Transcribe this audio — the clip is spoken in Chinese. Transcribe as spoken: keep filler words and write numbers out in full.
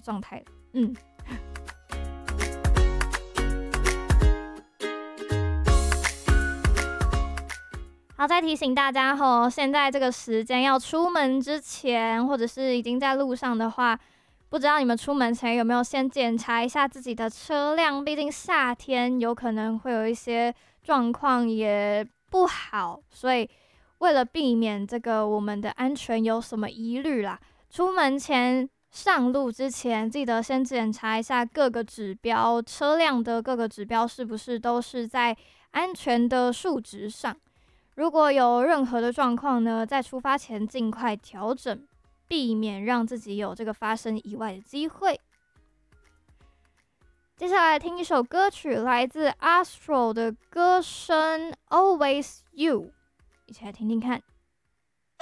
状态。嗯。好，再提醒大家吼，现在这个时间要出门之前，或者是已经在路上的话，不知道你们出门前有没有先检查一下自己的车辆？毕竟夏天有可能会有一些状况也不好，所以为了避免这个我们的安全有什么疑虑啦，出门前上路之前，记得先检查一下各个指标，车辆的各个指标是不是都是在安全的数值上。如果有任何的状况呢，在出发前尽快调整，避免让自己有这个发生意外的机会。接下来听一首歌曲，来自 Astro 的歌声 Always You， 一起来听听看。